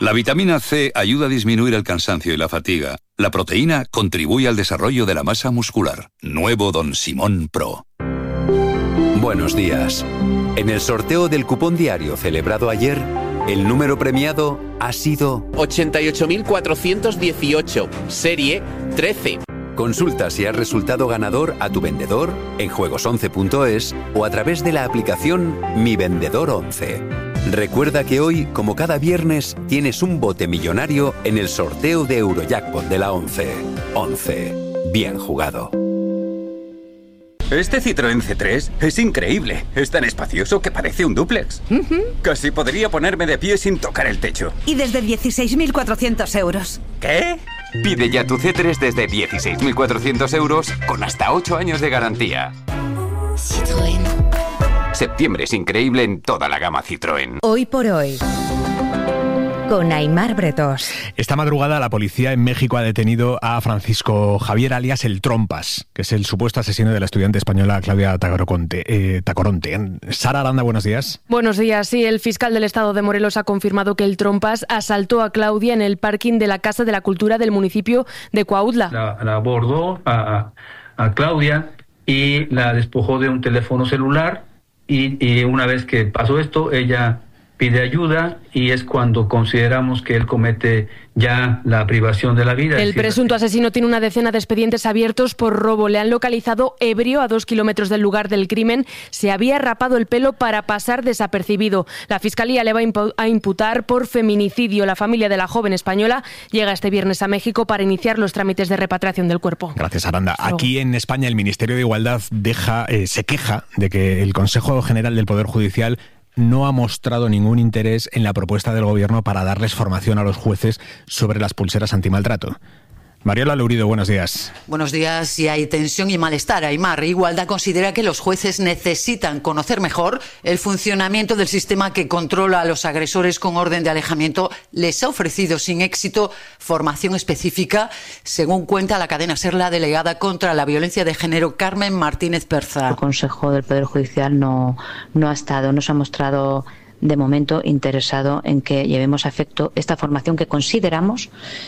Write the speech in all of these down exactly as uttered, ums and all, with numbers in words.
La vitamina C ayuda a disminuir el cansancio y la fatiga. La proteína contribuye al desarrollo de la masa muscular. Nuevo Don Simón Pro. Buenos días. En el sorteo del cupón diario celebrado ayer, el número premiado ha sido ochenta y ocho mil cuatrocientos dieciocho, serie trece. Consulta si has resultado ganador a tu vendedor en juegos once punto es o a través de la aplicación Mi Vendedor once. Recuerda que hoy, como cada viernes, tienes un bote millonario en el sorteo de Eurojackpot de la once. once. Bien jugado. Este Citroën C tres es increíble. Es tan espacioso que parece un dúplex. Uh-huh. Casi podría ponerme de pie sin tocar el techo. Y desde dieciséis mil cuatrocientos euros. ¿Qué? Pide ya tu C tres desde dieciséis mil cuatrocientos euros con hasta ocho años de garantía. Citroën. Septiembre es increíble en toda la gama Citroën. Hoy por hoy, con Aimar Bretos. Esta madrugada la policía en México ha detenido a Francisco Javier alias El Trompas, que es el supuesto asesino de la estudiante española Claudia Tacoronte. Eh, Tacoronte. Sara Aranda, buenos días. Buenos días. Sí, el fiscal del estado de Morelos ha confirmado que El Trompas asaltó a Claudia en el parking de la Casa de la Cultura del municipio de Cuautla. La, la abordó a, a Claudia y la despojó de un teléfono celular y, y una vez que pasó esto, ella pide ayuda y es cuando consideramos que él comete ya la privación de la vida. El presunto asesino tiene una decena de expedientes abiertos por robo. Le han localizado ebrio a dos kilómetros del lugar del crimen. Se había rapado el pelo para pasar desapercibido. La Fiscalía le va a imputar por feminicidio. La familia de la joven española llega este viernes a México para iniciar los trámites de repatriación del cuerpo. Gracias, Aranda. Aquí en España el Ministerio de Igualdad deja, eh, se queja de que el Consejo General del Poder Judicial no ha mostrado ningún interés en la propuesta del Gobierno para darles formación a los jueces sobre las pulseras antimaltrato. Mariola Lourido, buenos días. Buenos días. Y hay tensión y malestar. Aimar, Igualdad considera que los jueces necesitan conocer mejor el funcionamiento del sistema que controla a los agresores con orden de alejamiento. Les ha ofrecido sin éxito formación específica, según cuenta la cadena SER la delegada contra la violencia de género, Carmen Martínez Perza. El Consejo del Poder Judicial no, no ha estado, no se ha mostrado de momento interesado en que llevemos a efecto esta formación que consideramos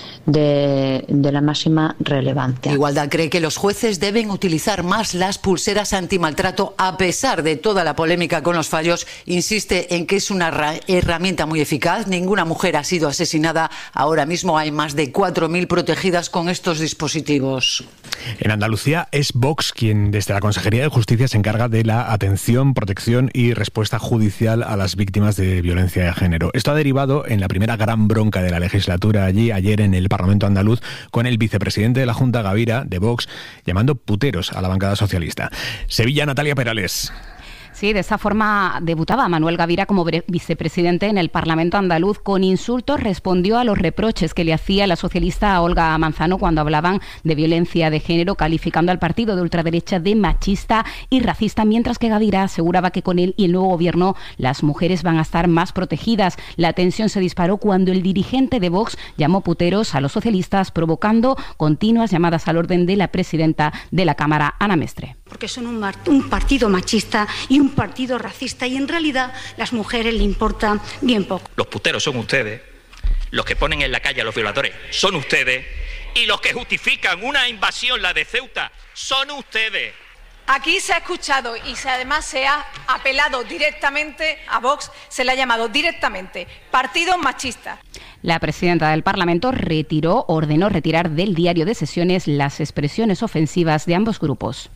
De, de la máxima relevancia. Igualdad cree que los jueces deben utilizar más las pulseras antimaltrato a pesar de toda la polémica con los fallos. Insiste en que es una herramienta muy eficaz. Ninguna mujer ha sido asesinada. Ahora mismo hay más de cuatro mil protegidas con estos dispositivos. En Andalucía es Vox quien desde la Consejería de Justicia se encarga de la atención, protección y respuesta judicial a las víctimas de violencia de género. Esto ha derivado en la primera gran bronca de la legislatura allí, ayer en el Parlamento andaluz, con el vicepresidente de la Junta, Gavira, de Vox, llamando puteros a la bancada socialista. Sevilla, Natalia Perales. Sí, de esa forma debutaba Manuel Gavira como vicepresidente en el Parlamento andaluz. Con insultos respondió a los reproches que le hacía la socialista Olga Manzano cuando hablaban de violencia de género, calificando al partido de ultraderecha de machista y racista, mientras que Gavira aseguraba que con él y el nuevo gobierno las mujeres van a estar más protegidas. La tensión se disparó cuando el dirigente de Vox llamó puteros a los socialistas, provocando continuas llamadas al orden de la presidenta de la Cámara, Ana Mestre. Porque son un, un partido machista y un partido racista, y en realidad a las mujeres le importa bien poco. Los puteros son ustedes, los que ponen en la calle a los violadores son ustedes, y los que justifican una invasión, la de Ceuta, son ustedes. Aquí se ha escuchado y se, además se ha apelado directamente a Vox, se le ha llamado directamente partido machista. La presidenta del Parlamento retiró, ordenó retirar del diario de sesiones las expresiones ofensivas de ambos grupos.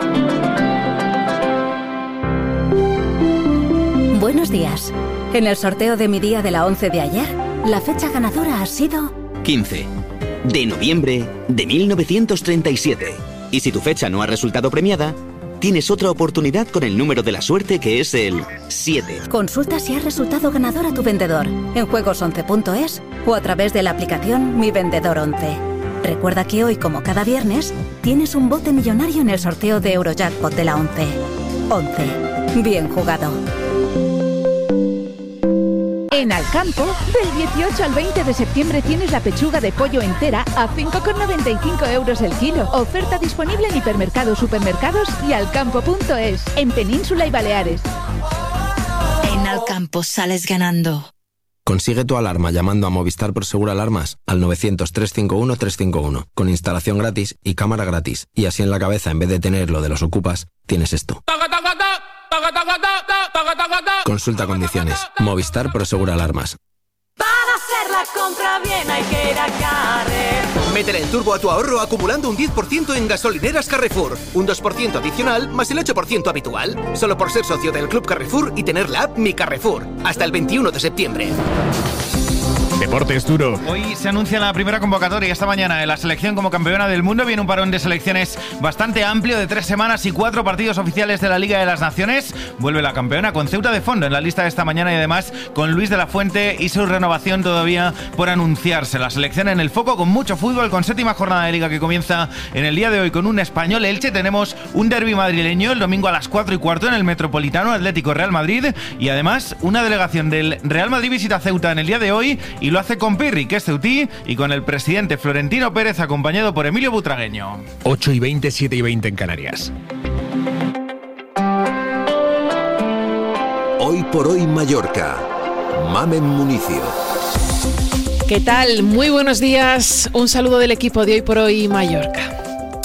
Buenos días. En el sorteo de mi día de la once de ayer, la fecha ganadora ha sido quince de noviembre de mil novecientos treinta y siete. Y si tu fecha no ha resultado premiada, tienes otra oportunidad con el número de la suerte, que es el siete. Consulta si has resultado ganador a tu vendedor en juegos once punto es o a través de la aplicación Mi Vendedor once. Recuerda que hoy, como cada viernes, tienes un bote millonario en el sorteo de Eurojackpot de la once. once. Bien jugado. En Alcampo, del dieciocho al veinte de septiembre tienes la pechuga de pollo entera a cinco con noventa y cinco euros el kilo. Oferta disponible en hipermercados, supermercados y alcampo punto es, en Península y Baleares. En Alcampo sales ganando. Consigue tu alarma llamando a Movistar Prosegur Alarmas al novecientos, trescientos cincuenta y uno, trescientos cincuenta y uno, con instalación gratis y cámara gratis. Y así en la cabeza, en vez de tener lo de los ocupas, tienes esto. Consulta condiciones. Movistar Prosegur Alarmas. Para hacer la compra bien hay que ir a Carrefour. Métele el turbo a tu ahorro acumulando un diez por ciento en gasolineras Carrefour. Un dos por ciento adicional más el ocho por ciento habitual. Solo por ser socio del Club Carrefour y tener la app Mi Carrefour. Hasta el veintiuno de septiembre. Deportes duro. Hoy se anuncia la primera convocatoria esta mañana de la selección como campeona del mundo. Viene un parón de selecciones bastante amplio de tres semanas y cuatro partidos oficiales de la Liga de las Naciones. Vuelve la campeona con Ceuta de fondo en la lista de esta mañana y además con Luis de la Fuente y su renovación todavía por anunciarse. La selección en el foco con mucho fútbol, con séptima jornada de Liga que comienza en el día de hoy con un Español Elche. Tenemos un derbi madrileño el domingo a las cuatro y cuarto en el Metropolitano, Atlético Real Madrid, y además una delegación del Real Madrid visita Ceuta en el día de hoy y lo hace con Pirri, que es ceutí, y con el presidente Florentino Pérez acompañado por Emilio Butragueño. ocho y veinte, siete y veinte en Canarias. Hoy por hoy Mallorca. Mamen Municio. ¿Qué tal? Muy buenos días. Un saludo del equipo de Hoy por Hoy Mallorca.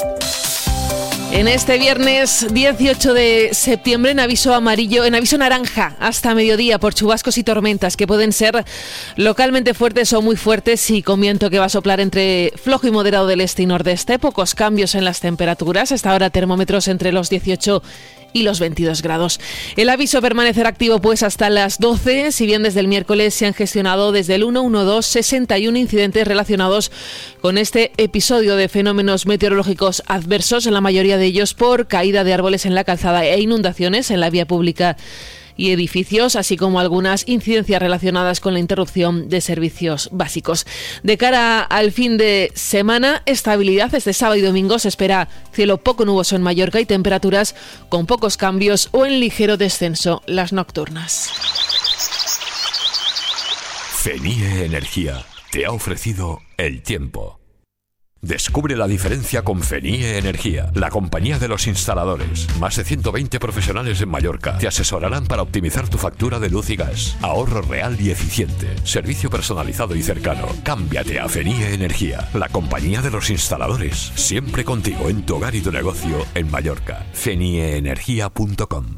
En este viernes dieciocho de septiembre en aviso amarillo, en aviso naranja hasta mediodía por chubascos y tormentas que pueden ser localmente fuertes o muy fuertes y con viento que va a soplar entre flojo y moderado del este y nordeste. Pocos cambios en las temperaturas. Hasta ahora termómetros entre los dieciocho y los veintidós grados. El aviso permanecerá activo pues hasta las doce, si bien desde el miércoles se han gestionado desde el ciento doce sesenta y uno incidentes relacionados con este episodio de fenómenos meteorológicos adversos, en la mayoría de ellos por caída de árboles en la calzada e inundaciones en la vía pública y edificios, así como algunas incidencias relacionadas con la interrupción de servicios básicos. De cara al fin de semana, estabilidad. Este sábado y domingo se espera cielo poco nuboso en Mallorca y temperaturas con pocos cambios o en ligero descenso las nocturnas. CENIE Energía te ha ofrecido el tiempo. Descubre la diferencia con CENIE Energía, la compañía de los instaladores. Más de ciento veinte profesionales en Mallorca te asesorarán para optimizar tu factura de luz y gas. Ahorro real y eficiente. Servicio personalizado y cercano. Cámbiate a CENIE Energía, la compañía de los instaladores. Siempre contigo en tu hogar y tu negocio en Mallorca. cenie energía punto com.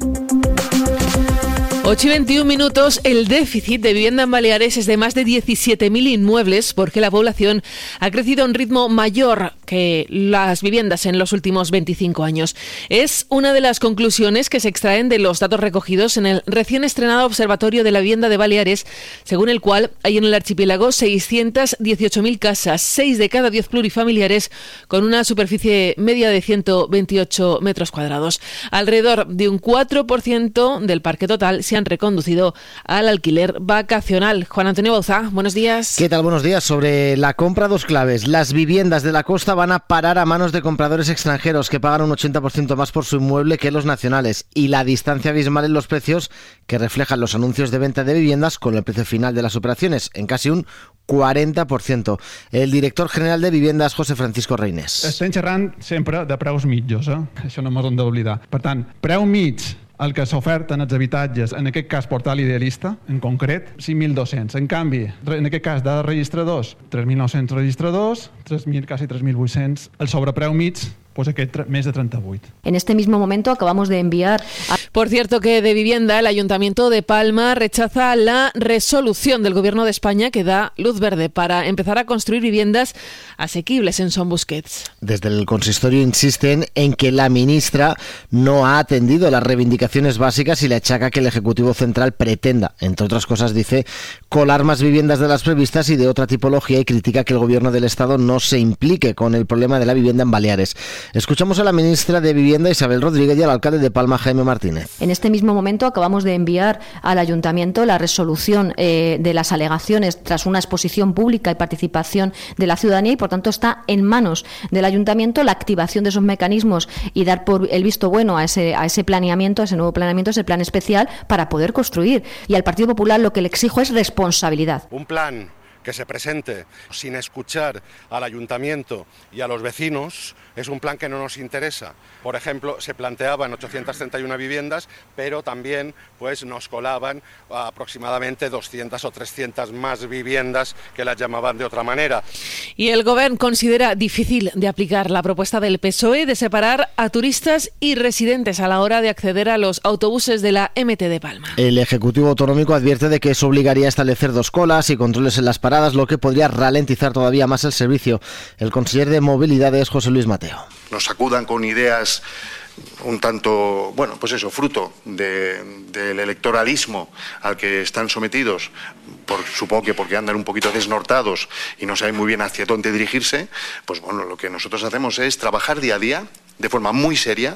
ocho y veintiún minutos. El déficit de vivienda en Baleares es de más de diecisiete mil inmuebles porque la población ha crecido a un ritmo mayor que las viviendas en los últimos veinticinco años. Es una de las conclusiones que se extraen de los datos recogidos en el recién estrenado Observatorio de la Vivienda de Baleares, según el cual hay en el archipiélago seiscientas dieciocho mil casas, seis de cada diez plurifamiliares, con una superficie media de ciento veintiocho metros cuadrados. Alrededor de un cuatro por ciento del parque total se han reconducido al alquiler vacacional. Juan Antonio Bauzá, buenos días. ¿Qué tal? Buenos días. Sobre la compra, dos claves. Las viviendas de la costa van a parar a manos de compradores extranjeros que pagan un ochenta por ciento más por su inmueble que los nacionales, y la distancia abismal en los precios que reflejan los anuncios de venta de viviendas con el precio final de las operaciones, en casi un cuarenta por ciento. El director general de Viviendas, José Francisco Reines. Estem xerrant sempre de preus mitjos, eh? Això no m'ho hem d'oblidar. Per tant, preu mig el que s'oferta en els habitatges, en aquest cas Portal Idealista, en concret, cinc mil dos-cents. En canvi, en aquest cas de registradors, tres mil nou-cents registradors, tres mil, quasi tres mil vuit-cents. El sobrepreu mig, pues aquest mes de treinta y ocho. En este mismo momento acabamos de enviar... A... Por cierto que de vivienda, el Ayuntamiento de Palma rechaza la resolución del Gobierno de España que da luz verde para empezar a construir viviendas asequibles en Son Busquets. Desde el consistorio insisten en que la ministra no ha atendido las reivindicaciones básicas y le achaca que el Ejecutivo Central pretenda, entre otras cosas, dice, colar más viviendas de las previstas y de otra tipología, y critica que el Gobierno del Estado no se implique con el problema de la vivienda en Baleares. Escuchamos a la ministra de Vivienda, Isabel Rodríguez, y al alcalde de Palma, Jaime Martínez. En este mismo momento acabamos de enviar al Ayuntamiento la resolución eh, de las alegaciones tras una exposición pública y participación de la ciudadanía, y por tanto está en manos del Ayuntamiento la activación de esos mecanismos y dar por el visto bueno a ese, a ese planeamiento, a ese nuevo planeamiento, ese plan especial para poder construir. Y al Partido Popular lo que le exijo es responsabilidad. Un plan que se presente sin escuchar al ayuntamiento y a los vecinos es un plan que no nos interesa. Por ejemplo, se planteaban ochocientas treinta y una viviendas, pero también pues, nos colaban aproximadamente doscientas o trescientas más viviendas que las llamaban de otra manera. Y el Gobierno considera difícil de aplicar la propuesta del P S O E de separar a turistas y residentes a la hora de acceder a los autobuses de la M T de Palma. El Ejecutivo Autonómico advierte de que eso obligaría a establecer dos colas y controles en las paradas, lo que podría ralentizar todavía más el servicio. El conseller de Movilidad es José Luis Mateo. Nos acudan con ideas un tanto, bueno, pues eso, fruto de, del electoralismo al que están sometidos, por, supongo que porque andan un poquito desnortados y no saben muy bien hacia dónde dirigirse, pues bueno, lo que nosotros hacemos es trabajar día a día de forma muy seria.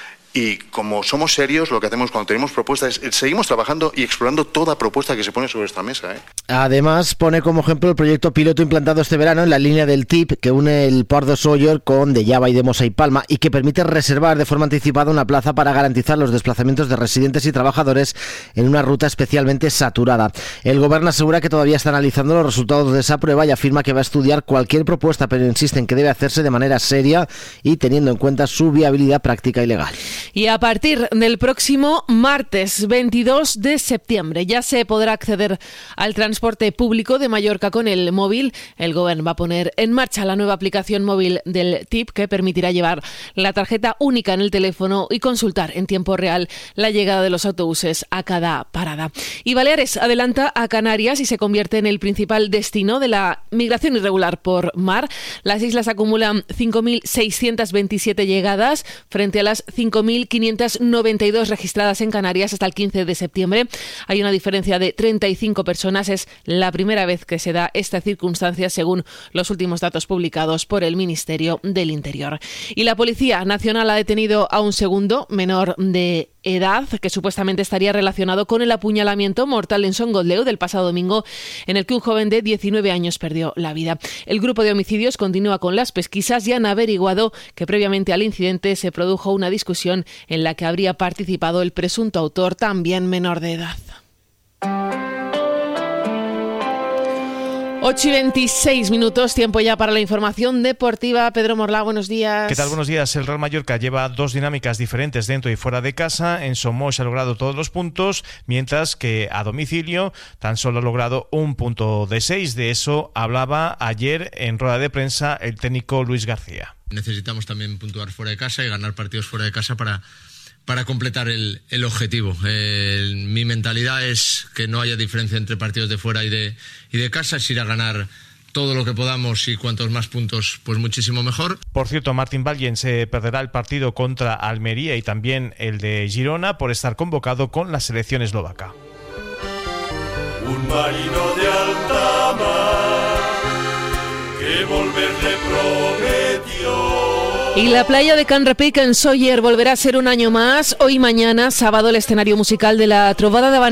Y como somos serios, lo que hacemos cuando tenemos propuestas es seguimos trabajando y explorando toda propuesta que se pone sobre esta mesa, ¿eh? Además, pone como ejemplo el proyecto piloto implantado este verano en la línea del T I P que une el Port de Sóller con Dellava y Demosa y Palma y que permite reservar de forma anticipada una plaza para garantizar los desplazamientos de residentes y trabajadores en una ruta especialmente saturada. El Gobierno asegura que todavía está analizando los resultados de esa prueba y afirma que va a estudiar cualquier propuesta, pero insiste en que debe hacerse de manera seria y teniendo en cuenta su viabilidad práctica y legal. Y a partir del próximo martes veintidós de septiembre ya se podrá acceder al transporte público de Mallorca con el móvil. El Gobierno va a poner en marcha la nueva aplicación móvil del T I P que permitirá llevar la tarjeta única en el teléfono y consultar en tiempo real la llegada de los autobuses a cada parada. Y Baleares adelanta a Canarias y se convierte en el principal destino de la migración irregular por mar. Las islas acumulan cinco mil seiscientas veintisiete llegadas frente a las cinco mil quinientas noventa y dos registradas en Canarias hasta el quince de septiembre. Hay una diferencia de treinta y cinco personas. Es la primera vez que se da esta circunstancia según los últimos datos publicados por el Ministerio del Interior. Y la Policía Nacional ha detenido a un segundo menor de edad que supuestamente estaría relacionado con el apuñalamiento mortal en Son Gotleu del pasado domingo en el que un joven de diecinueve años perdió la vida. El grupo de homicidios continúa con las pesquisas y han averiguado que previamente al incidente se produjo una discusión en la que habría participado el presunto autor, también menor de edad. ocho y veintiséis minutos, tiempo ya para la información deportiva. Pedro Morlá, buenos días. ¿Qué tal? Buenos días. El Real Mallorca lleva dos dinámicas diferentes dentro y fuera de casa. En Somos ha logrado todos los puntos, mientras que a domicilio tan solo ha logrado un punto de seis. De eso hablaba ayer en rueda de prensa el técnico Luis García. Necesitamos también puntuar fuera de casa y ganar partidos fuera de casa para... para completar el, el objetivo. Eh, mi mentalidad es que no haya diferencia entre partidos de fuera y de, y de casa, es ir a ganar todo lo que podamos y cuantos más puntos, pues muchísimo mejor. Por cierto, Martín Ballén se perderá el partido contra Almería y también el de Girona por estar convocado con la selección eslovaca. Un marino de alta mar que volver le prometió. Y la playa de Can Repic en Sóller volverá a ser un año más. Hoy y mañana, sábado, el escenario musical de la Trovada de Habanera